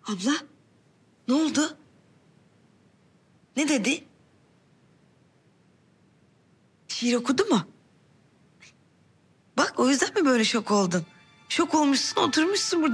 Abla, ne oldu? Ne dedi? Şiir okudu mu? Bak o yüzden mi böyle şok oldun? Şok olmuşsun, oturmuşsun burada.